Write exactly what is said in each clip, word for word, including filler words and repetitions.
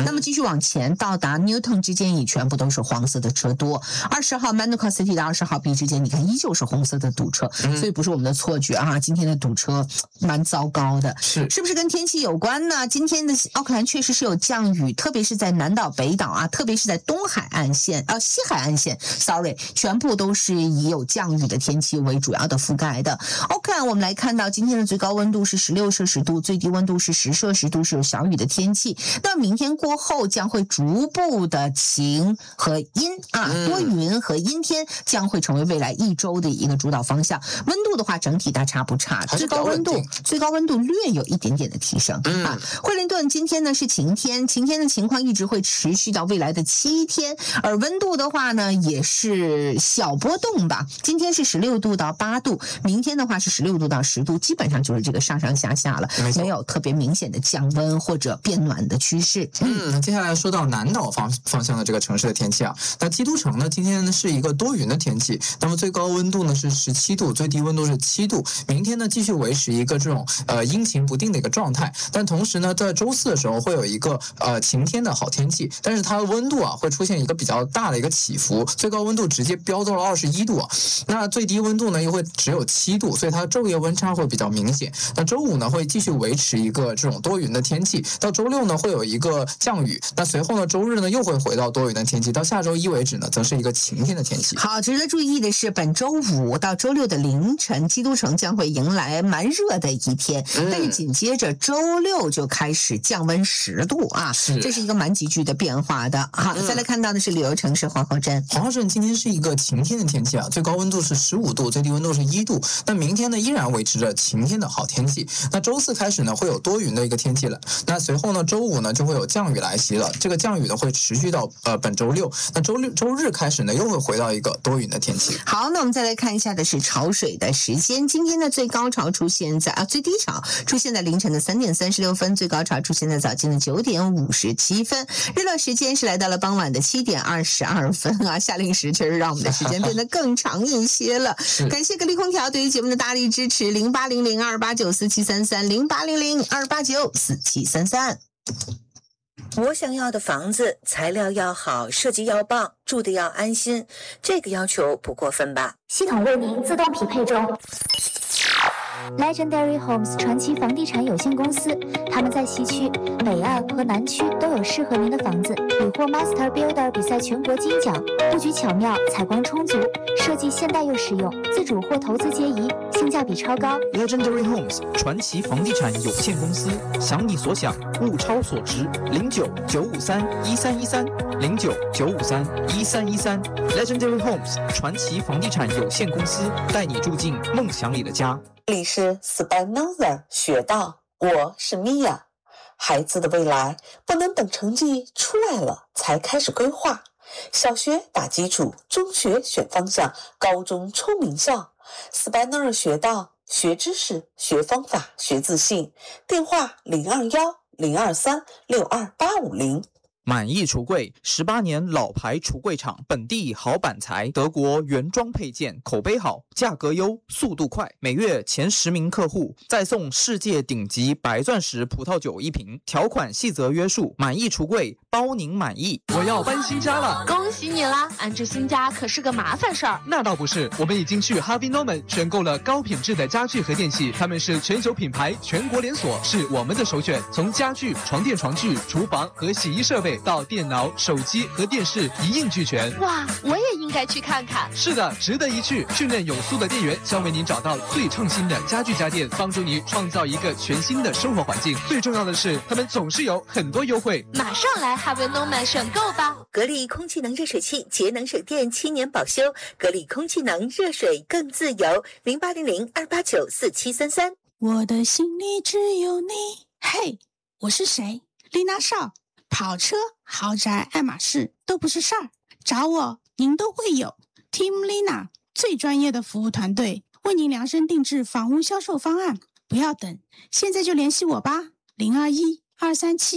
嗯、那么继续往前到达 Newton 之间也全部都是黄色的车多。二十号 Manuka City 到二十号 B 之间，你看依旧是红色的堵车，嗯、所以不是我们的错觉啊，今天的堵车蛮糟糕的， 是是不是跟天气有关呢？今天的奥克兰确实是有降雨，特别是在南岛、北岛啊，特别是在东海岸线、呃西海岸线 ，sorry， 全部都是以有降雨的天气为主要的覆盖的。奥克兰我们来看到今天的最高温度是十六摄氏度，最低温度是十摄氏度，是有小雨的天气。那明天过后将会逐步的晴和阴啊，多云和阴天将会成为未来一周的一个主导方向。温度的话，整体大差不差，最高温度最高温度略有一点点的提升、嗯、啊。惠灵顿今天呢是晴天，晴天的情况一直会持续到未来的七天，而温度的话呢也是小波动吧。今天是十六度到八度，明天的话是十六度到十度，基本上就是这个上上下下了，没有特别明显的降温或者变暖的趋势。 嗯，接下来说到南岛方方向的这个城市的天气啊，那基督城呢今天呢是一个多云的天气，那么最高温度呢是十七度，最低温度是七度，明天呢继续维持一个这种呃阴晴不定的一个状态，但同时呢在周四的时候会有一个呃晴天的好天气，但是它的温度啊会出现一个比较大的一个起伏，最高温度直接飙到了二十一度啊，那最低温度呢又会只有七度，所以它昼夜温差会比较明显。那周五呢会继续维持一个这种多云的天气，到周六呢会有一个降雨，那随后呢周日呢又会回到多云的天气，到下周一为止呢则是一个晴天的天气。 好，值得注意的是本周五到周六的凌晨，基督城将会迎来蛮热的一天、嗯、但是紧接着周六就开始降温十度啊， 是这是一个蛮急剧的变化的。好、嗯、再来看到的是旅游城市皇后镇。 皇后镇今天是一个晴天的天气啊，最高温度是十五度，最低温度是一度，那明天呢依然维持着晴天的好天气，那周四开始呢会有多云的一个天气了，那随后呢周五呢就会有降雨来袭了，这个降雨呢会持续到呃本周六，那周六周日开始呢又会回到一个多云的天气。 好，那我们再来看一下的是潮水的时间，今天的最高潮出现在啊最低潮出现在凌晨的三点三十六分，最高潮出现在早间的九点五十七分，日落时间是来到了傍晚的七点二十二分啊，夏令时确实让我们的时间变得更长一些了。感谢格力空调对于节目的大力支持，零八零零二八九四七三三，零八零零二八九四七三三。 我想要的房子，材料要好，设计要棒，住的要安心，这个要求不过分吧？ 系统为您自动匹配中。Legendary Homes 传奇房地产有限公司，他们在西区、北岸和南区都有适合您的房子，屡获 Master Builder 比赛全国金奖，布局巧妙，采光充足，设计现代又实用，自主或投资皆宜，性价比超高。 Legendary Homes 传奇房地产有限公司，想你所想，物超所值，零九九五三一三一三，零九九五三一三一三。Legendary Homes 传奇房地产有限公司，带你住进梦想里的家。 这里是 Spinoza 学到，我是 Mia。 孩子的未来不能等成绩出来了才开始规划，小学打基础，中学选方向，高中冲名校。 Spinoza 学到，学知识，学方法，学自信。电话零二幺零二三六二八五零。 满意橱柜，十八年老牌橱柜厂，本地好板材，德国原装配件，口碑好，价格优，速度快，每月前十名客户再送世界顶级白钻石葡萄酒一瓶，条款细则约束。满意橱柜，包您满意。 我要搬新家了， 恭喜你啦！安置新家可是个麻烦事儿。 那倒不是，我们已经去 Harvey Norman 选购了高品质的家具和电器，他们是全球品牌，全国连锁，是我们的首选。从家具、床垫、床具、厨房和洗衣设备到电脑、手机和电视一应俱全。 哇，我也应该去看看。 是的，值得一去。训练有素的店员将为您找到最创新的家具家电，帮助你创造一个全新的生活环境。最重要的是，他们总是有很多优惠。 马上来 Harvey Norman 选购吧！ 格力空气能热水器，节能省电，七年保修。格力空气能，热水更自由。零八零零二八九四七三三。 我的心里只有你。嘿，我是谁？丽娜少。跑车、豪宅、爱马仕都不是事儿，找我您都会有。Team Lina 最专业的服务团队，为您量身定制房屋销售方案，不要等，现在就联系我吧，零二一二三七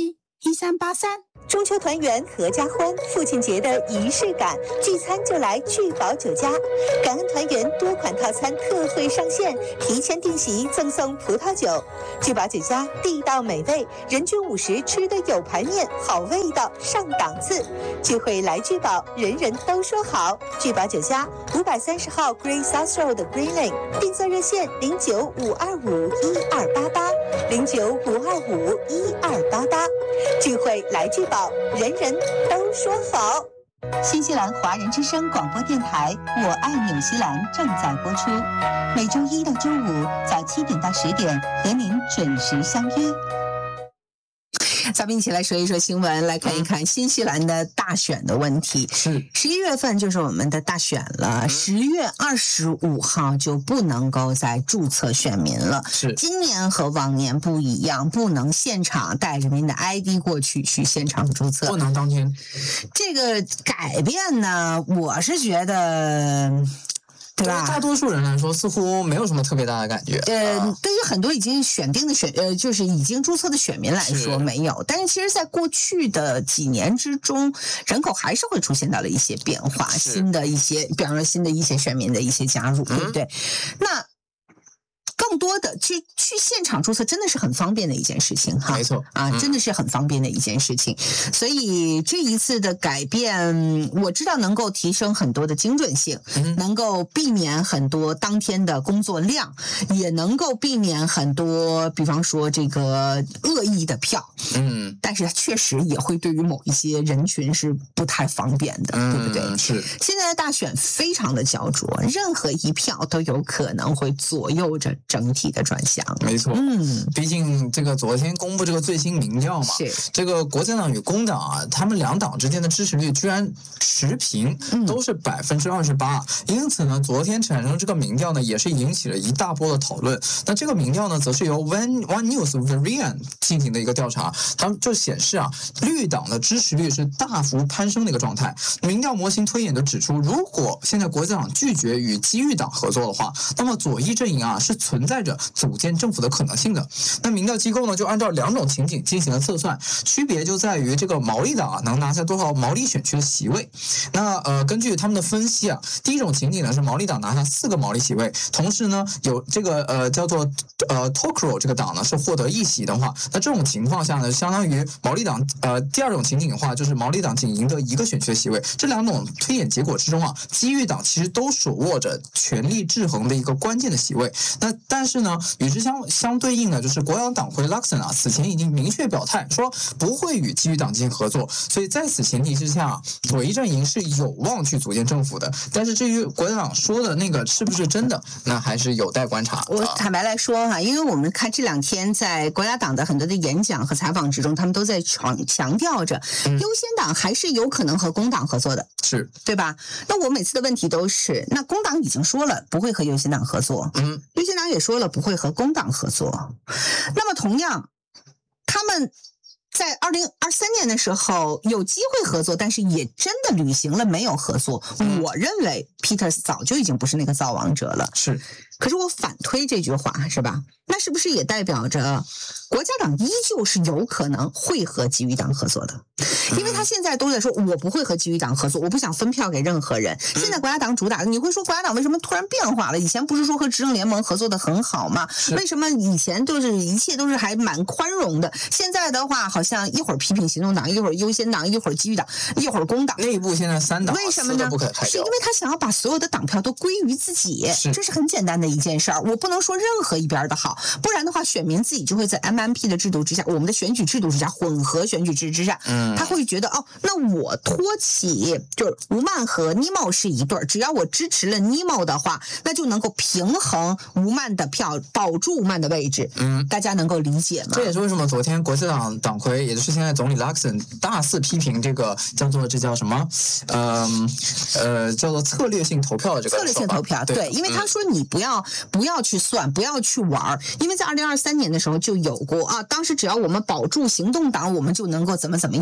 一三八三。 中秋团圆合家欢，父亲节的仪式感，聚餐就来聚宝酒家。感恩团圆多款套餐特惠上线，提前订席赠送葡萄酒。聚宝酒家地道美味，人均五十吃的有排面，好味道上档次。聚会来聚宝，人人都说好。聚宝酒家五百三十号 Green South Road Green Lane， 订座热线零九五二五一二八八零九五二五一二八八。聚会来聚宝，人人都说好。新西兰华人之声广播电台《我爱纽西兰》正在播出，每周一到周五早七点到十点和您准时相约。 咱们一起来说一说新闻，来看一看新西兰的大选的问题。 是十一月份就是我们的大选了，十月二十五号就不能够再注册选民了。 是今年和往年不一样，不能现场带着您的 I D 过去去现场注册， 不能当天。 这个改变呢，我是觉得。对吧？ 大多数人来说，似乎没有什么特别大的感觉。 呃，对于很多已经选定的选呃，就是已经注册的选民来说没有，但是其实在过去的几年之中，人口还是会出现到了一些变化，新的一些，比方说新的一些选民的一些加入，对不对？那更多的去去现场注册真的是很方便的一件事情哈， 没错啊，真的是很方便的一件事情。所以这一次的改变，我知道能够提升很多的精准性， 嗯、 能够避免很多当天的工作量，也能够避免很多，比方说这个恶意的票。 嗯， 但是确实也会对于某一些人群是不太方便的， 嗯、 对不对？ 是。 现在的大选非常的焦灼，任何一票都有可能会左右着整体的转向。 没错， 嗯， 毕竟这个昨天公布这个最新民调嘛， 是这个国民党与工党啊，他们两党之间的支持率居然持平， 嗯、 都是百分之二十八。因此呢，昨天产生这个民调呢，也是引起了一大波的讨论。那这个民调呢，则是由 One One News Varian 进行的一个调查，他们就显示啊，绿党的支持率是大幅攀升的一个状态。民调模型推演就指出，如果现在国民党拒绝与机遇党合作的话，那么左翼阵营啊是存在着组建政府的可能性的。那民调机构呢，就按照两种情景进行了测算，区别就在于这个毛利党啊能拿下多少毛利选区的席位。那呃，根据他们的分析啊，第一种情景呢是毛利党拿下四个毛利席位，同时呢有这个呃叫做呃 Tokro 这个党呢是获得一席的话，那这种情况下呢，相当于毛利党呃第二种情景的话，就是毛利党仅赢得一个选区的席位。这两种推演结果之中啊，机遇党其实都手握着权力制衡的一个关键的席位。那但是呢，与之相相对应的就是国党党魁 Luxon 啊，此前已经明确表态说不会与机遇党进行合作，所以在此前提之下，左翼阵营是有望去组建政府的。但是至于国党说的那个是不是真的，那还是有待观察。 我坦白来说哈，因为我们看这两天在国家党的很多的演讲和采访之中，他们都在强强调着，优先党还是有可能和工党合作的， 是对吧？那我每次的问题都是，那工党已经说了不会和优先党合作， 嗯， 优先党也说了不会和工党合作，那么同样，他们在二零二三年的时候有机会合作，但是也真的履行了没有合作。嗯、我认为 Peters 早就已经不是那个造王者了。 是， 可是我反推这句话，是吧？那是不是也代表着国家党依旧是有可能会和基于党合作的？因为他现在都在说我不会和基于党合作，我不想分票给任何人。现在国家党主打的，你会说国家党为什么突然变化了？以前不是说和执政联盟合作的很好吗？为什么以前都是一切都是还蛮宽容的？现在的话，好像一会儿批评行动党，一会儿优先党，一会儿基于党，一会儿工党。 内部现在三党为什么呢？ 不可开是因为他想要把所有的党票都归于自己，这是很简单的一件事儿。我不能说任何一边的好，不然的话，选民自己就会在 M M P 的制度之下，我们的选举制度之下，混合选举制之下， 嗯， 他会觉得哦，那我托起就是吴曼和尼茂是一对儿，只要我支持了尼茂的话，那就能够平衡吴曼的票，保住吴曼的位置。 嗯， 大家能够理解吗？ 这也是为什么昨天国际党党魁，也就是现在总理 Luxon 大肆批评这个叫做这叫什么，呃呃，叫做策略性投票的这个策略性投票，对， 对， 因为他说你不要、嗯、不要去算，不要去玩，因为在二零二三年的时候就有过啊，当时只要我们保住行动党，我们就能够怎么怎么样。 嗯，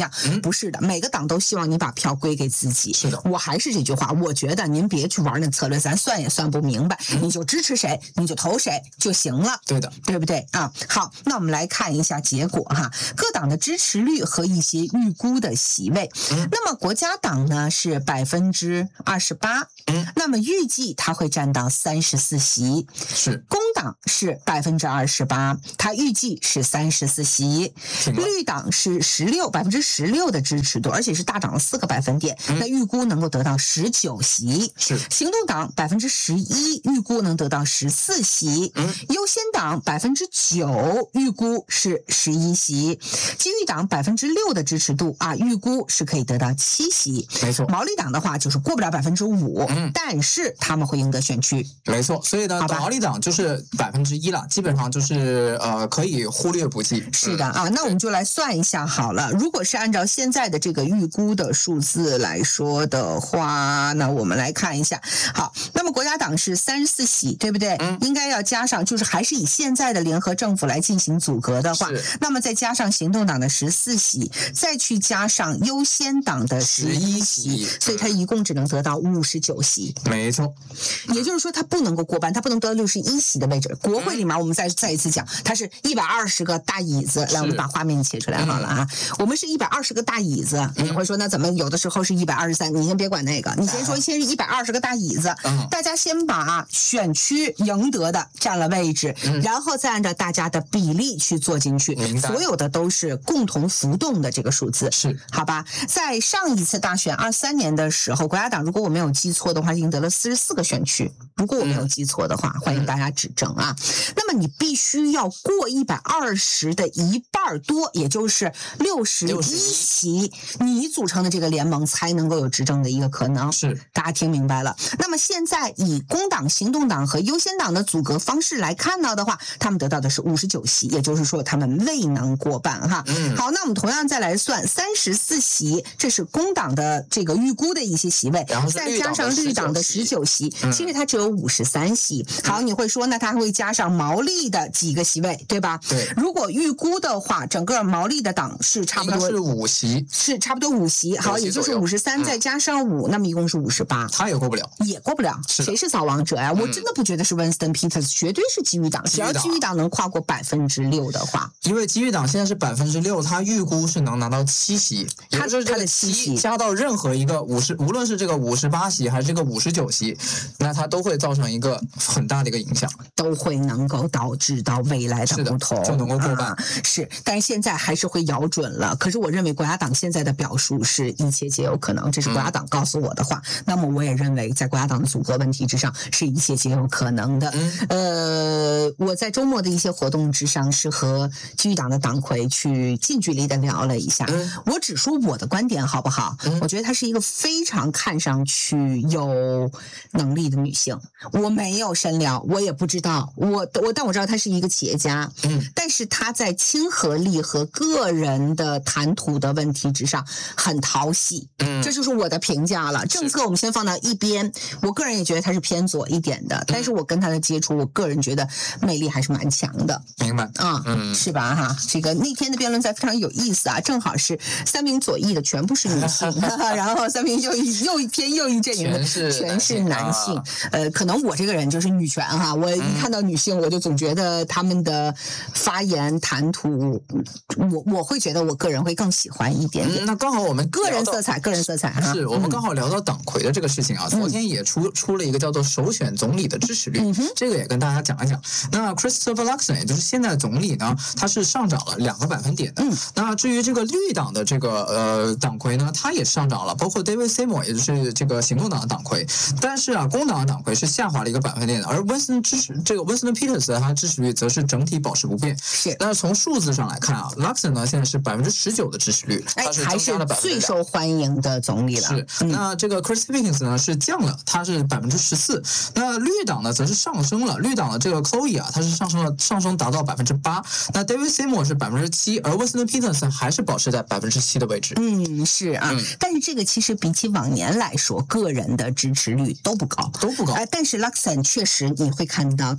不是的，每个党都希望你把票归给自己。 是的， 我还是这句话，我觉得您别去玩那策略，咱算也算不明白，你就支持谁，你就投谁就行了。 对的， 对不对啊？好，那我们来看一下结果哈，各党的支持率和一些预估的席位。 嗯、 那么国家党呢是百分之二十八， 嗯， 那么预计它会占到三十四席。 是工党是百分之二十八，它预计是三十四席。绿党是十六百分之十六的支持度，而且是大涨了四个百分点， 嗯、 那预估能够得到十九席。 是行动党百分之十一，预估能得到十四席。 嗯， 优先党百分之九，预估是十一席。机遇党百分之六的支持度啊，预估是可以得到七席。 没错， 毛利党的话就是过不了百分之五， 嗯， 但是他们会赢得选区。 没错，所以呢，毛利党就是百分之一了，基本上就是呃可以忽略不计。 是的啊，那我们就来算一下好了。如果是按照现在的这个预估的数字来说的话，那我们来看一下。好，那么国家党是三十四席，对不对？ 嗯， 应该要加上，就是还是以现在的联合政府来进行组阁的话，那么再加上行动党的十四席，再去加上优先党的十一席，所以它一共只能得到五十九席。 没错， 也就是说它不能够过半，它不能得到六十一席的位置。国会里面我们再再一次讲，它是一百二十个大椅子，来我们把画面切出来好了啊，嗯、我们是一百二十个大椅子，你会说那怎么有的时候是一百二十三？你先别管那个，你先说先是一百二十个大椅子， 嗯、 大家先把选区赢得的占了位置， 嗯、 然后再按照大家的比例去做进去，所有的都是共同浮动的这个数字， 是好吧？在上一次大选二三年的时候，国家党如果我没有记错的话，赢得了四十四个选区，如果我没有记错的话，嗯、欢迎大家指正啊。那么你必须要过一百二十的一半多，也就是六十一席，你组成的这个联盟才能够有执政的一个可能。 是， 大家听明白了。那么现在以工党、行动党和优先党的组阁方式来看到的话，他们得到的是五十九席，也就是说他们未能过半哈。 嗯， 好，那我们同样再来算三十四席，这是工党的这个预估的一些席位， 然后再加上绿党的十九席， 嗯、 其实它只有五十三席。好，你会说那它会加上毛利的几个席位，对吧？ 对。 如果预估的话，整个毛利的党是差不多是五席， 是差不多五席。好，也就是五十三再加上五，那么一共是五十八。 他也过不了， 也过不了。谁是扫王者呀？我真的不觉得是 Winston Peters， 绝对是机遇党。只要机遇党能跨过百分之六的话， 因为机遇党现在是百分之六，他预估是能拿到七席， 他就是他的七席加到任何一个五十，无论是这个五十八席还是这个五十九席，那它都会造成一个很大的一个影响， 都会能够导致到未来的不同， 就能够过半、 啊。是，但是现在还是会咬准了。可是我认为国家党现在的表述是一切皆有可能，这是国家党告诉我的话。嗯、那么我也认为，在国家党的组阁问题之上，是一切皆有可能的。 嗯、 呃，我在周末的一些活动之上，是和机遇党的党魁去近距离的聊了一下。 嗯、 我只说我的观点好不好？ 嗯、 我觉得她是一个非常看上去有能力的女性。我没有深聊，我也不知道，我我但我知道她是一个企业家。 嗯， 但是她在亲和力和个人的谈吐的问题之上很讨喜。 嗯， 这就是我的评价了。政策我们先放到一边，我个人也觉得她是偏左一点的，但是我跟她的接触，我个人觉得魅力还是蛮强的。 明白啊， 嗯， 是吧？哈，这个那天的辩论赛非常有意思啊，正好是三名左翼的全部是女性，然后三名右翼右偏右翼阵营的全是男性。啊、呃，可能我这个人就是女权哈，我一看到女性，我就总觉得他们的发言谈吐，我我会觉得我个人会更喜欢一点点。 嗯、那刚好我们个人色彩，个人色彩哈， 是我们刚好聊到党魁的这个事情啊，嗯、昨天也出出了一个叫做首选总理的支持率， 嗯、 这个也跟大家讲一讲。那 Christopher Luxon 也就是现在总理呢，他是上涨了两个百分点的。 嗯， 那至于这个绿党的这个呃党魁呢，他也上涨了，包括 David Seymour 也就是这个行动党的党魁，但是啊，工党的党魁是下滑了一个百分点的，而 Winston 支持这个 Winston Peters 他支持率则是整体保持不变。 是， 那从数字上来看啊 ，Luxon 呢现在是百分之十九的支持率， 哎， 他是还是最受欢迎的总理了。 是， 嗯、 那这个 Chris Hipkins 呢是降了，他是百分之十四。那绿党呢则是上升了，绿党的这个 Chloe 啊，它是上升了，上升达到百分之八。那 David Seymour 是百分之七，而 Winston Peters 还是保持在百分之七的位置。 嗯，是啊，嗯、但是这个其实比起往年来说，个人的支持率都不高， 都不高。 哎、呃，但是 Luxon 确实你会看到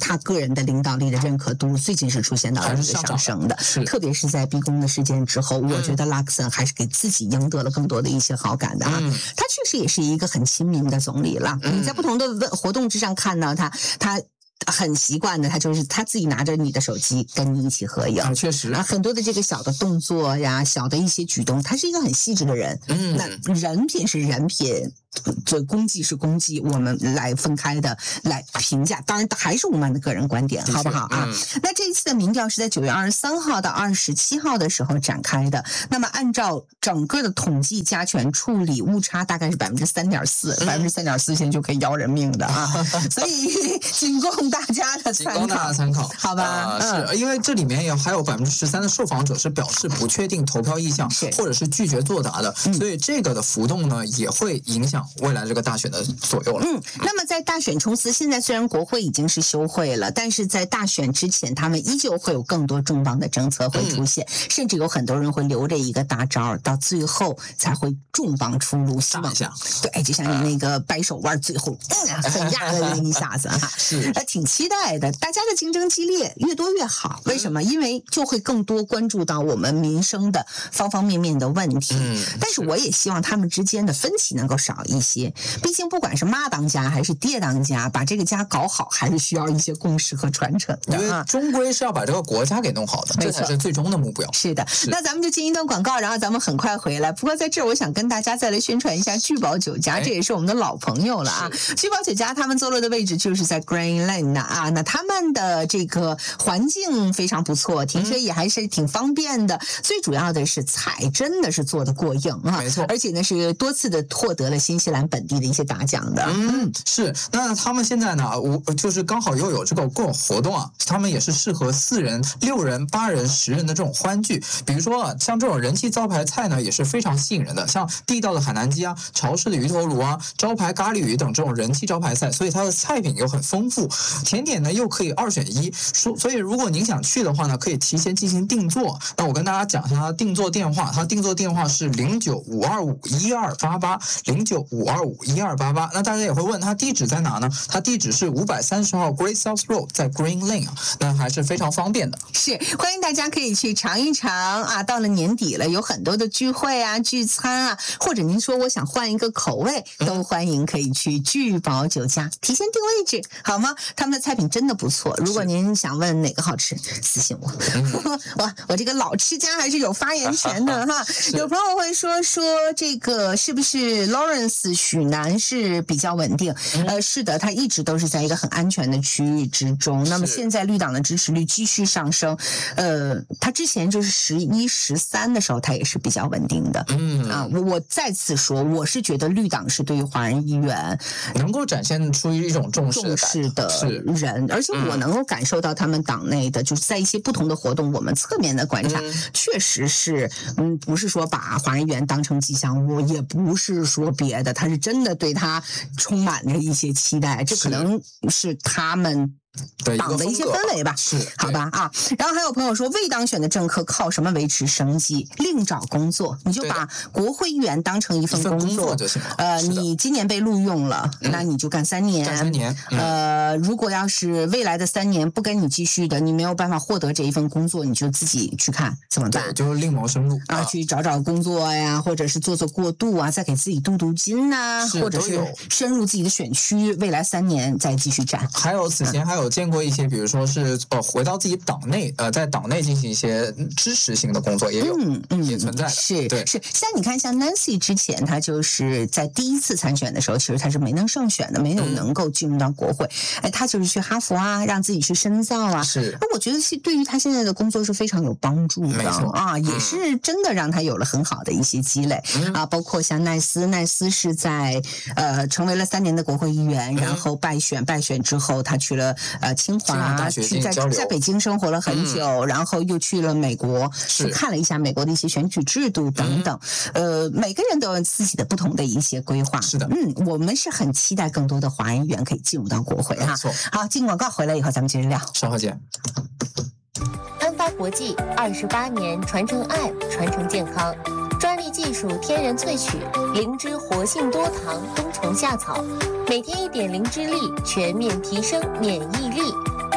他个人的领导力的认可度最近是出现到了一个上升的，特别是在逼宫的事件之后，我觉得拉克森还是给自己赢得了更多的一些好感的啊。嗯、他确实也是一个很亲民的总理了。嗯、你在不同的活动之上看到他，他。很习惯的，他就是他自己拿着你的手机跟你一起合影， 啊、确实啊，很多的这个小的动作呀，小的一些举动，他是一个很细致的人。嗯，那人品是人品，这功绩是功绩，我们来分开的来评价。当然还是我们的个人观点，好不好啊？嗯、那这一次的民调是在九月二十三号到二十七号的时候展开的。那么按照整个的统计加权处理，误差大概是百分之三点四，百分之三点四现在就可以要人命的啊！所以仅供大家的参考， 仅供大家参考， 好吧？ 呃、是因为这里面也还有百分之十三的受访者是表示不确定投票意向，或者是拒绝作答的，嗯、所以这个的浮动呢也会影响未来这个大选的左右了。 嗯，那么在大选冲刺，现在虽然国会已经是休会了，但是在大选之前，他们依旧会有更多重磅的政策会出现，嗯、甚至有很多人会留着一个大招，到最后才会重磅出炉。希望对，就像你那个掰手腕，最后嗯很压的那一下子哈，是呃挺期待的。大家的竞争激烈，越多越好。为什么？因为就会更多关注到我们民生的方方面面的问题。嗯，但是我也希望他们之间的分歧能够少一些。毕竟不管是妈当家还是爹当家，把这个家搞好，还是需要一些共识和传承的。 因为终归是要把这个国家给弄好的，这才是最终的目标。 是的，是那咱们就进一段广告，然后咱们很快回来。不过在这儿，我想跟大家再来宣传一下聚宝酒家，这也是我们的老朋友了啊。聚宝酒家他们坐落的位置就是在 Green Lane 啊，那他们的这个环境非常不错，停车也还是挺方便的。嗯、最主要的是菜真的是做的过硬啊， 没错， 而且呢是多次的获得了新西兰本地的一些大奖的。 嗯，是。那他们现在呢，我就是刚好又有这个各种活动啊，他们也是适合四人、六人、八人、十人的这种欢聚。比如说啊，像这种人气招牌菜呢，也是非常吸引人的，像地道的海南鸡啊、潮式的鱼头颅啊、招牌咖喱鱼等这种人气招牌菜，所以它的菜品又很丰富，甜点呢又可以二选一。说，所以如果您想去的话呢，可以提前进行定做。那我跟大家讲一下它的定做电话，它定做电话是零九五二五一二八八零九五二五一二八八。那大家也会问它地址在哪呢？它地址是五百三十号 Great South Road， 在 Green Lane 啊，那还是非常方便的。 是，欢迎大家可以去尝一尝啊！到了年底了，有很多的聚会啊、聚餐啊，或者您说我想换一个口味，都欢迎可以去聚宝酒家提前定位置，好吗？他们的菜品真的不错。如果您想问哪个好吃，私信我。我我这个老吃家还是有发言权的哈。有朋友会说说这个是不是 Lawrence 许南是比较稳定？嗯、呃，是的，他一直都是在一个很安全的区域之中。那么现在绿党的支持率继续上升，呃，他之前就是十一、十三的时候，他也是比较稳定的。嗯啊，我我再次说，我是觉得绿党是对于华人议员能够展现出一种重视重视的人，而且我能够感受到他们党内的，就是在一些不同的活动，我们侧面的观察，嗯、确实是，嗯，不是说把华人议员当成吉祥物，也不是说别的，他是真的对他充满着一些期待，这可能是他们党的一些氛围吧， 是好吧啊。然后还有朋友说，未当选的政客靠什么维持生计？另找工作，你就把国会议员当成一份工作， 工作就行了。 呃，你今年被录用了，嗯、那你就干三年， 干三年。 嗯、呃，如果要是未来的三年不跟你继续的，你没有办法获得这一份工作，你就自己去看怎么办？ 对，就是另谋生路啊，啊去找找工作呀，或者是做做过渡啊，再给自己镀镀金呐、啊，或者是深入自己的选区，未来三年再继续战。 还有此前还有。有见过一些，比如说是呃回到自己党内，呃在党内进行一些支持性的工作，也有，嗯嗯，也存在的。 是，对，是。像你看，像 Nancy 之前，她就是在第一次参选的时候，其实她是没能胜选的，没有能够进入到国会。哎、嗯，她就是去哈佛啊，让自己去深造啊。 是。 那我觉得是对于她现在的工作是非常有帮助的啊，也是真的让她有了很好的一些积累、嗯、啊。包括像奈斯，奈斯是在呃成为了三年的国会议员，嗯、然后败选，败选之后，她去了。呃，清华去在在北京生活了很久，嗯、然后又去了美国，去看了一下美国的一些选举制度等等。嗯、呃，每个人都有自己的不同的一些规划。 是的， 嗯，我们是很期待更多的华人议员可以进入到国会哈。好，进广告回来以后，咱们接着聊。 稍后见。 安发国际二十八年传承爱，传承健康。专利技术天然萃取，灵芝活性多糖冬虫夏草，每天一点灵芝粒，全面提升免疫力。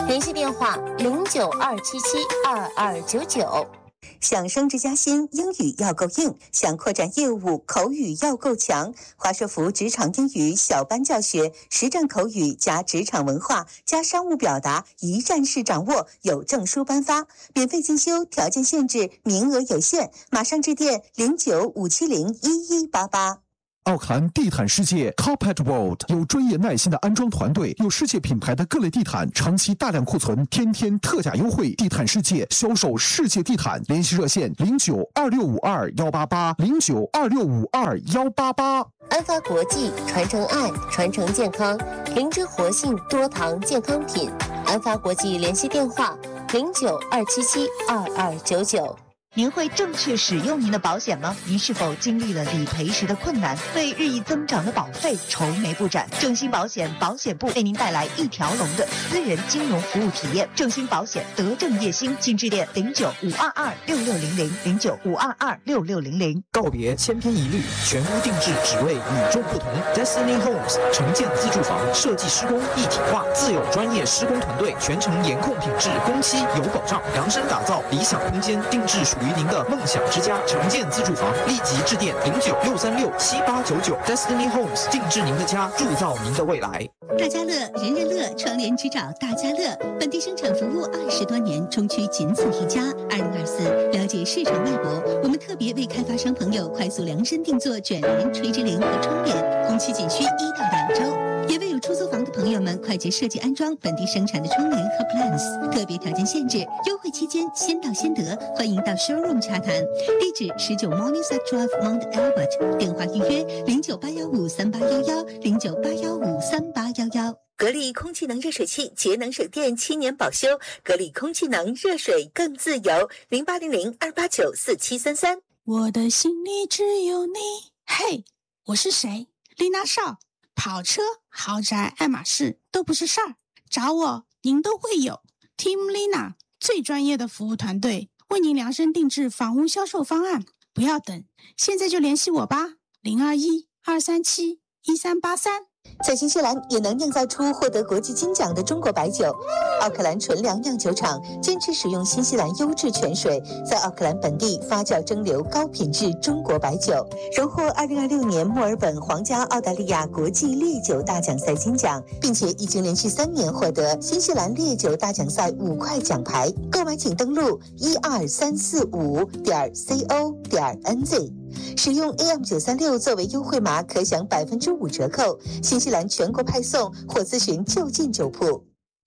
联系电话零九二七七二二九九。 想升职加薪，英语要够硬；想扩展业务，口语要够强。华硕福职场英语小班教学，实战口语加职场文化加商务表达，一站式掌握，有证书颁发，免费进修，条件限制，名额有限，马上致电零九五七零一一八八。 奥克兰地毯世界 Carpet World 有专业耐心的安装团队，有世界品牌的各类地毯，长期大量库存，天天特价优惠。地毯世界销售世界地毯，联系热线零九二六五二幺八八零九二六五二幺八八。 安发国际传承爱，传承健康，灵芝活性多糖健康品。安发国际联系电话零九二七七二二九九。 您会正确使用您的保险吗？您是否经历了理赔时的困难，对日益增长的保费愁眉不展？正兴保险保险部为您带来一条龙的私人金融服务体验。正兴保险德政业兴，请致电零九五二二六六零零零九五二二六六零零。 告别千篇一律，全屋定制，只为与众不同。Destiny Homes 城建自住房设计施工一体化，自有专业施工团队，全程严控品质，工期有保障，量身打造理想空间，定制属于您的梦想之家。城建自住房，立即致电零九六三六七八九九。Destiny Homes 定制您的家，铸造您的未来。 大家乐，人人乐，窗帘只找大家乐。本地生产服务二十多年，中区仅此一家。二零二四，了解市场脉搏，我们特别为开发商朋友快速量身定做卷帘、垂直帘和窗帘，工期仅需一到两周。也为有出租房的朋友们快捷设计安装本地生产的窗帘和 plans， 特别条件限制，优惠期间先到先得，欢迎到 showroom 洽谈。地址十九 Morningside Drive Mount Albert， 电话预约零九八幺五三八幺幺零九八幺五三八幺幺。 格力空气能热水器节能省电七年保修，格力空气能热水更自由，零八零零二八九四七三三。 我的心里只有你。嘿，我是谁？丽娜少。跑车、豪宅、爱马仕都不是事儿，找我您都会有。Team Lina 最专业的服务团队，为您量身定制房屋销售方案，不要等，现在就联系我吧，零二一二三七一三八三。 在新西兰也能酿造出获得国际金奖的中国白酒。奥克兰纯粮酿酒厂坚持使用新西兰优质泉水，在奥克兰本地发酵蒸馏高品质中国白酒，荣获二零二六年墨尔本皇家澳大利亚国际烈酒大奖赛金奖，并且已经连续三年获得新西兰烈酒大奖赛五块奖牌。购买请登录一二三四五点 co 点 nz。使用 A M 九三六作为优惠码，可享百分之五折扣。新西兰全国派送或咨询就近酒铺。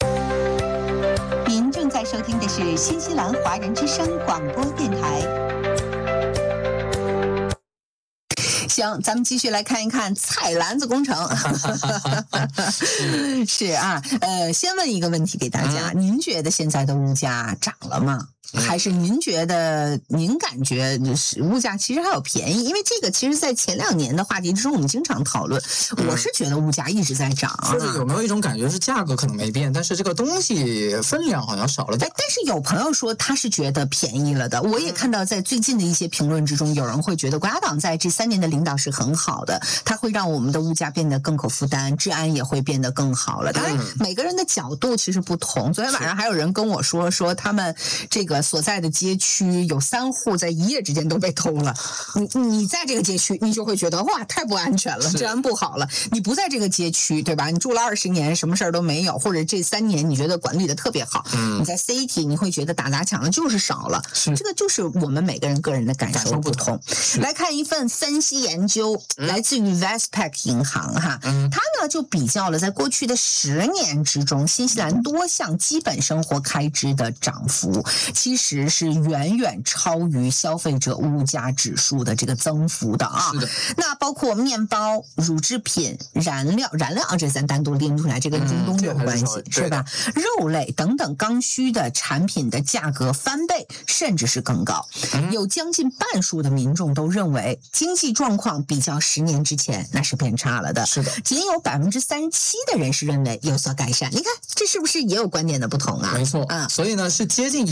您正在收听的是新西兰华人之声广播电台。 行，咱们继续来看一看菜篮子工程。是啊，呃，先问一个问题给大家，嗯、您觉得现在的物价涨了吗？还是您觉得您感觉是物价其实还有便宜？因为这个其实在前两年的话题之中我们经常讨论。我是觉得物价一直在涨， 或者有没有一种感觉是价格可能没变，但是这个东西分量好像少了点。 但是有朋友说他是觉得便宜了的。我也看到在最近的一些评论之中，有人会觉得国家党在这三年的领导是很好的，它会让我们的物价变得更可负担，治安也会变得更好了。当然每个人的角度其实不同。昨天晚上还有人跟我说说他们这个所在的街区有三户在一夜之间都被偷了。你你在这个街区，你就会觉得哇，太不安全了，治安不好了。你不在这个街区，对吧？你住了二十年，什么事儿都没有，或者这三年你觉得管理的特别好，嗯、你在 City 你会觉得打砸抢的就是少了。这个就是我们每个人个人的感受不同。来看一份分析研究，嗯、来自于 Westpac 银行哈，嗯、它呢就比较了在过去的十年之中，新西兰多项基本生活开支的涨幅，其实是远远超于消费者物价指数的这个增幅的啊。是的。那包括面包、乳制品、燃料、燃料啊，这咱单独拎出来，这跟中东有关系，嗯、是吧？肉类等等刚需的产品的价格翻倍，甚至是更高。嗯、有将近半数的民众都认为经济状况比较十年之前那是变差了的。是的。仅有百分之三十七的人是认为有所改善。你看这是不是也有观点的不同啊？ 没错啊。所以呢，是接近一半人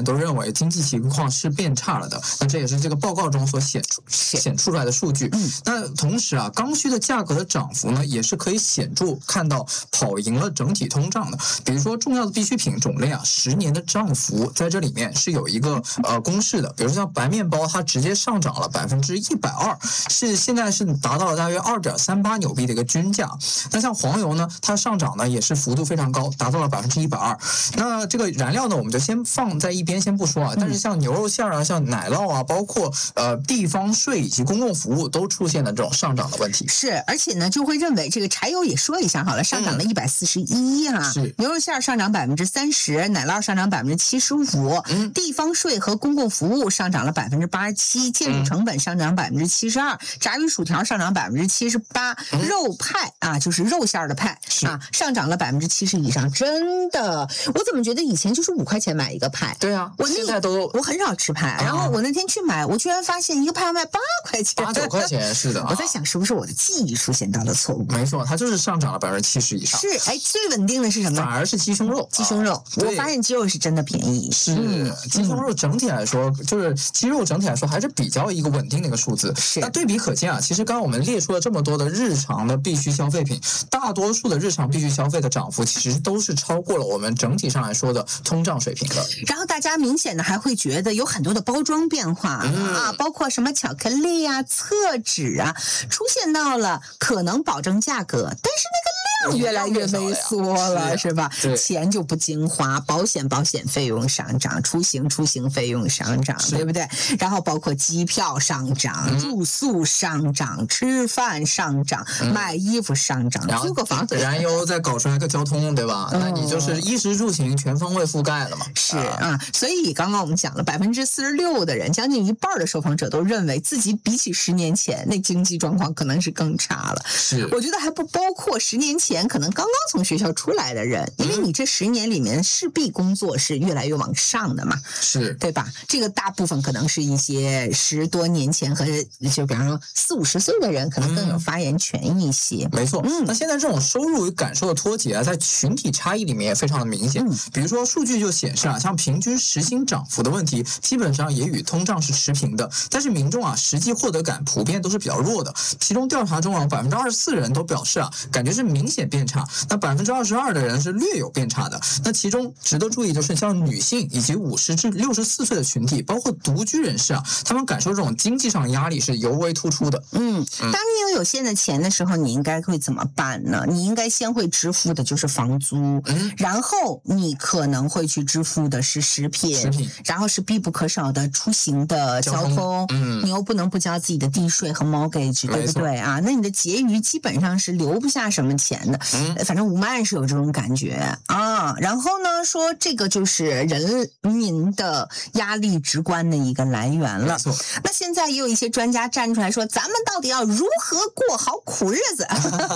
都认为经济情况是变差了的。那这也是这个报告中所显出显出来的数据。嗯，那同时啊，刚需的价格的涨幅呢，也是可以显著看到跑赢了整体通胀的。比如说重要的必需品种类啊，十年的涨幅在这里面是有一个呃公式的。比如说像白面包，它直接上涨了百分之一百二，是现在是达到了大约二点三八纽币的一个均价。那像黄油呢，它上涨呢也是幅度非常高，达到了百分之一百二。那这个燃料呢，我们就先放在一边先不说啊。但是像牛肉馅啊、像奶酪啊，包括呃地方税以及公共服务都出现了这种上涨的问题。 是，而且呢，就会认为这个柴油也说一下好了，上涨了一百四十一哈， 是牛肉馅上涨百分之三十，奶酪上涨百分之七十五， 嗯， 地方税和公共服务上涨了百分之八十七，建筑成本上涨百分之七十二，炸鱼薯条上涨百分之七十八，肉派啊，就是肉馅的派啊，上涨了百分之七十以上，真的，我怎么觉得以前就是五块钱买一个派？ 对啊， 我现在都我很少吃派，然后我那天去买，我居然发现一个派要卖八块钱， 八九块钱，是的。 我在想是不是我的记忆出现到了错误？ 没错，它就是上涨了百分之七十以上。 是，哎，最稳定的是什么？ 反而是鸡胸肉， 鸡胸肉， 啊、 我发现鸡肉是真的便宜。 是，嗯、鸡胸肉整体来说，就是鸡肉整体来说还是比较一个稳定的一个数字。 是， 那对比可见啊，其实刚刚我们列出了这么多的日常的必需消费品，大多数的日常必需消费的涨幅其实都是超过了我们整体上来说的通胀水平的。 然后大家明显的还会觉得有很多的包装变化、嗯、啊，包括什么巧克力啊、厕纸啊，出现到了可能保证价格，但是那个量越来越萎缩了，是吧？钱就不经花，保险保险费用上涨，出行出行费用上涨，对不对？然后包括机票上涨、嗯、住宿上涨、吃饭上涨、嗯、买衣服上涨，租个房子， 燃油再搞出来个交通，对吧？嗯、那你就是衣食住行全方位覆盖了嘛？ 是啊，所以刚刚我们讲了，百分之四十六的人，将近一半的受访者都认为自己比起十年前那经济状况可能是更差了。 是， 我觉得还不包括十年前可能刚刚从学校出来的人，因为你这十年里面势必工作是越来越往上的嘛， 是对吧？这个大部分可能是一些十多年前和就比方说四五十岁的人，可能更有发言权一些。 嗯、没错，嗯，那现在这种收入与感受的脱节啊，在群体差异里面也非常的明显。嗯、比如说数据就显示啊，像平均时薪涨幅的问题，基本上也与通胀是持平的，但是民众啊实际获得感普遍都是比较弱的。其中调查中啊，百分之二十四人都表示啊，感觉是明显变差，那百分之二十二的人是略有变差的。那其中值得注意就是像女性以及五十至六十四岁的群体，包括独居人士啊，他们感受这种经济上压力是尤为突出的。 嗯，当你有有限的钱的时候，你应该会怎么办呢？你应该先会支付的就是房租，嗯，然后你可能会去支付的是食品， 食品， 然后是必不可少的出行的交通，交通嗯，你又不能不交自己的地税和 mortgage， 对不对啊？那你的结余基本上是留不下什么钱的，嗯，反正吴曼是有这种感觉啊。然后呢，说这个就是人民的压力直观的一个来源了。那现在也有一些专家站出来说，咱们到底要如何过好苦日子？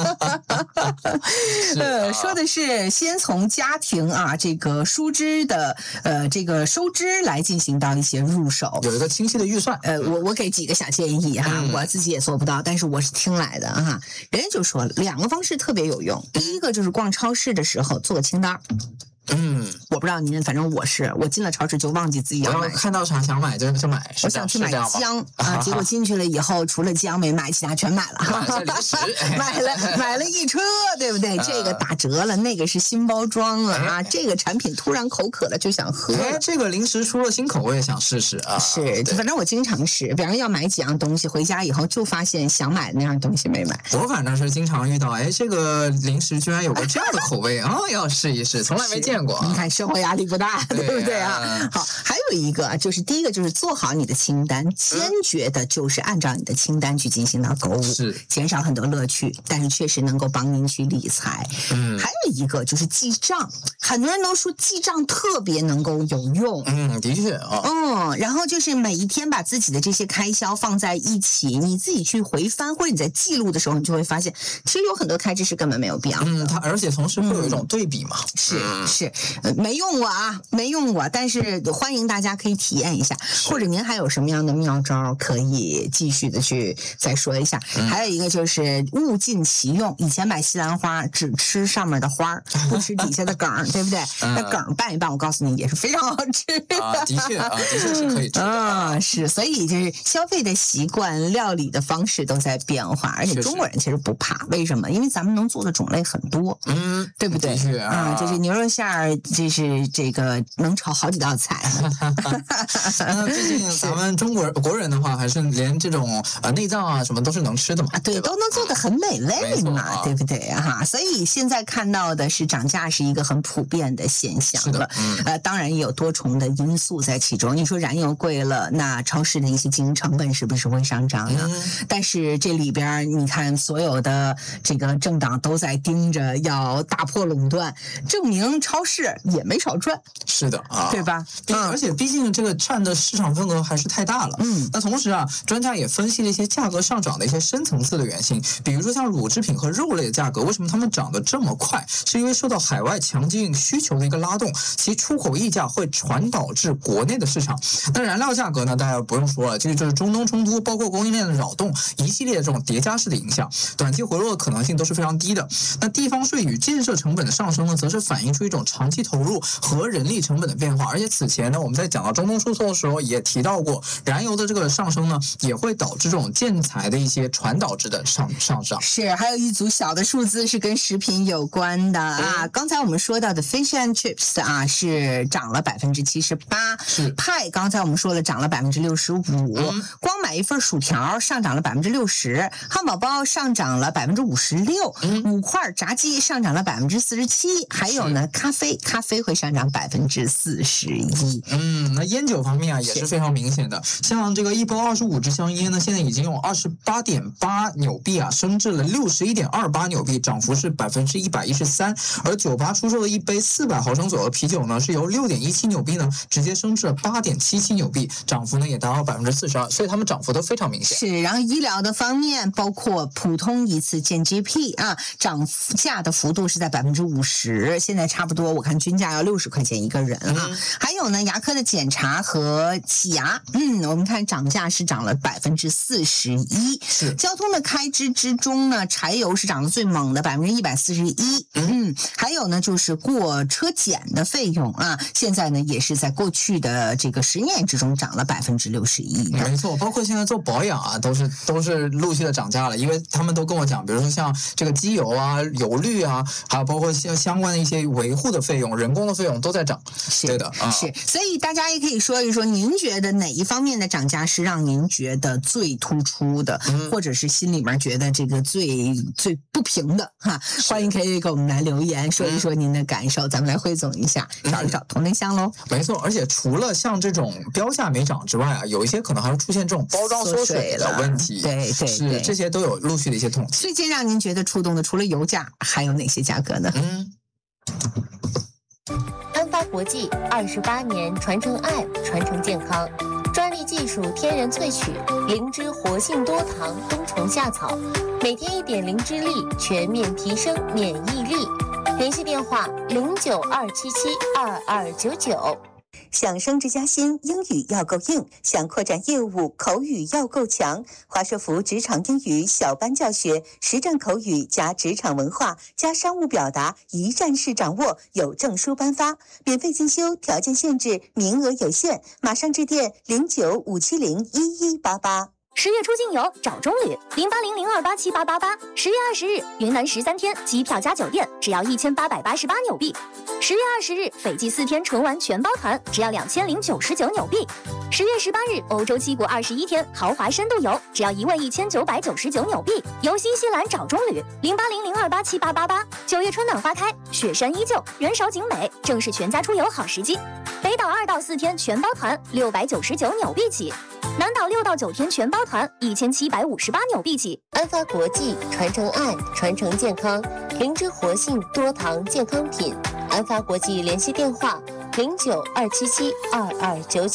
呃，说的是先从家庭啊这个疏支的呃这个收支来进行到一些入手， 有一个清晰的预算。 呃，我我给几个小建议哈，嗯、我自己也做不到，但是我是听来的哈。人家就说了，两个方式特别有用，第一个就是逛超市的时候做个清单。 嗯， 我不知道您，反正我是，我进了超市就忘记自己要买， 看到啥想买就就买。 我想去买姜啊，结果进去了以后，除了姜没买，其他全买了，买了买了一车，对不对？这个打折了，那个是新包装了啊，这个产品突然口渴了就想喝， 哎，这个零食出了新口味想试试啊。 是，反正我经常试，比方要买几样东西，回家以后就发现想买的那样东西没买。 我反正是经常遇到，哎，这个零食居然有个这样的口味啊，要试一试，从来没见过。 你看生活压力不大，对不对啊？好，还有一个就是第一个就是做好你的清单，坚决的就是按照你的清单去进行到购物， 是减少很多乐趣，但是确实能够帮您去理财。嗯，还有一个就是记账，很多人都说记账特别能够有用。 嗯，的确啊。 嗯，然后就是每一天把自己的这些开销放在一起，你自己去回翻或者你在记录的时候，你就会发现，其实有很多开支是根本没有必要的。 嗯，它而且同时会有一种对比嘛。 嗯、是是， 是呃没用过啊，没用过，但是欢迎大家可以体验一下，或者您还有什么样的妙招可以继续的去再说一下。嗯、还有一个就是物尽其用，以前买西兰花只吃上面的花，不吃底下的梗，对不对？嗯、那梗拌一拌，我告诉你也是非常好吃的。 啊，的确啊，的确是可以吃的啊，是，所以就是消费的习惯、料理的方式都在变化，而且中国人其实不怕，为什么？因为咱们能做的种类很多， 嗯， 对不对？ 的确啊， 这是牛肉馅儿，这是这个能炒好几道菜。 那毕竟咱们中国国人的话，还是连这种呃内脏啊什么都是能吃的嘛， 对， 对都能做的很美味嘛，啊、对不对哈？所以现在看到的是涨价是一个很普遍的现象了，嗯、呃，当然也有多重的因素在其中。你说燃油贵了，那超市的一些经营成本是不是会上涨呢？嗯、但是这里边你看，所有的这个政党都在盯着要打破垄断，证明超市也没少赚。 是的啊， 对吧？ 嗯，而且毕竟这个占的市场份额还是太大了。嗯，那同时啊，专家也分析了一些价格上涨的一些深层次的原因，比如说像乳制品和肉类的价格，为什么它们涨得这么快？是因为受到海外强劲需求的一个拉动，其出口溢价会传导至国内的市场。那燃料价格呢，大家不用说了，这个就是中东冲突，包括供应链的扰动，一系列的这种叠加式的影响，短期回落的可能性都是非常低的。那地方税与建设成本的上升呢，则是反映出一种长期投入和人力成本的变化。而且此前呢，我们在讲到中东输出的时候也提到过，燃油的这个上升呢，也会导致这种建材的一些传导质的上上涨。 是，还有一组小的数字是跟食品有关的啊。刚才我们说到的 fish and chips 啊，是涨了百分之七十八，派刚才我们说了涨了百分之六十五，光买一份薯条上涨了百分之六十，汉堡包上涨了百分之五十六，五块炸鸡上涨了百分之四十七，还有呢，咖啡咖啡会上涨百分之四十一。 嗯，那烟酒方面啊也是非常明显的，像这个一包二十五支香烟呢，现在已经有二十八点八纽币啊，升至了六十一点二八纽币，涨幅是百分之一百一十三。而酒吧出售的一杯四百毫升左右的啤酒呢，是由六点一七纽币呢直接升至了八点七七纽币，涨幅呢也达到百分之四十二，所以他们涨幅都非常明显。 是，然后医疗的方面，包括普通一次见 G P 啊，涨价的幅度是在百分之五十，现在差不多我看均价要六十块钱一个人啊。嗯、还有呢，牙科的检查和洗牙，嗯，我们看涨价是涨了百分之四十一。 是， 交通的开支之中呢，柴油是涨得最猛的百分之一百四十一。嗯，还有呢，就是过车检的费用啊，现在呢也是在过去的这个十年之中涨了百分之六十一。 没错，包括现在做保养啊，都是都是陆续的涨价了，因为他们都跟我讲，比如说像这个机油啊、油率啊，还有包括相相关的一些维护的费用、人工的费用都在涨。 是对的啊， 是，所以大家也可以说一说，您觉得哪一方面的涨价是让您觉得最突出的，嗯、或者是心里面觉得这个最最不平的哈？欢迎可以给我们来留言说一说您的感受，嗯、咱们来汇总一下，找一找同类项喽。 没错，而且除了像这种标价没涨之外啊，有一些可能还会出现这种包装缩水的问题。 对对， 是这些都有陆续的一些统计。 最近让您觉得触动的，除了油价，还有哪些价格呢？ 嗯。 安发国际二十八年传承爱，传承健康，专利技术天然萃取灵芝活性多糖冬虫夏草，每天一点灵芝粒，全面提升免疫力。联系电话零九二七七二二九九。 想升职加薪，英语要够硬；想扩展业务，口语要够强。华硕福职场英语小班教学，实战口语加职场文化加商务表达，一站式掌握，有证书颁发，免费进修，条件限制，名额有限，马上致电零九五七零一一八八。 十月出境游找中旅零八零零二八七八八八。十月二十日云南十三天机票加酒店只要一千八百八十八纽币。十月二十日斐济四天纯玩全包团只要两千零九十九纽币。十月十八日欧洲七国二十一天豪华深度游只要一万一千九百九十九纽币。游新西兰找中旅零八零零二八七八八八。九月春暖花开，雪山依旧，人少景美，正是全家出游好时机。北岛二到四天全包团六百九十九纽币起。南岛六到九天全包团一千七百五十八纽币起。 安发国际传承爱，传承健康，灵芝活性多糖健康品。安发国际联系电话零九二七七二二九九。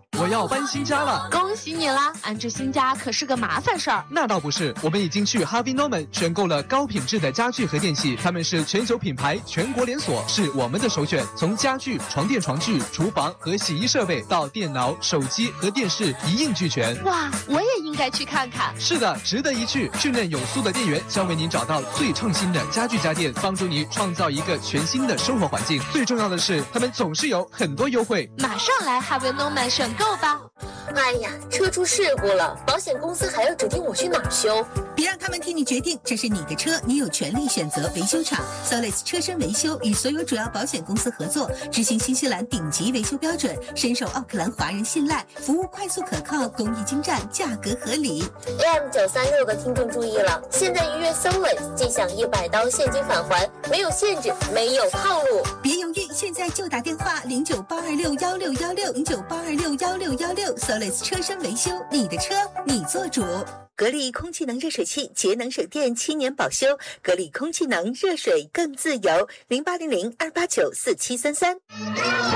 我要搬新家了。 恭喜你啦！安置新家可是个麻烦事儿。 那倒不是，我们已经去 Harvey Norman 选购了高品质的家具和电器，他们是全球品牌，全国连锁，是我们的首选。从家具、床垫、床具、厨房和洗衣设备到电脑、手机和电视一应俱全。 哇，我也应该去看看。 是的，值得一去。训练有素的店员将为您找到最创新的家具家电，帮助你创造一个全新的生活环境。最重要的是，他们总是有很多优惠。 马上来 Harvey Norman 选购吧。 哎呀，车出事故了，保险公司还要指定我去哪儿修？ 别让他们替你决定，这是你的车，你有权利选择维修厂。Solis 车身维修与所有主要保险公司合作，执行新西兰顶级维修标准，深受奥克兰华人信赖，服务快速可靠，工艺精湛，价格合理。 A M 九三六的听众注意了，现在预约 Solis 即享一百刀现金返还，没有限制，没有套路。 别犹豫，现在就打电话零九八二六幺六幺六零九八二六幺六幺六 Solis 车身维修，你的车你做主。 格力空气能热水器，节能省电，七年保修。格力空气能热水更自由，零八零零二八九四七三三。